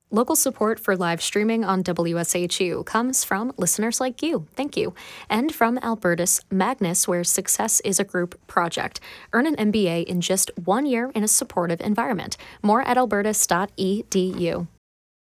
Local support for live streaming on WSHU comes from listeners like you. Thank you. And from Albertus Magnus, where success is a group project. Earn an MBA in just 1 year in a supportive environment. More at albertus.edu.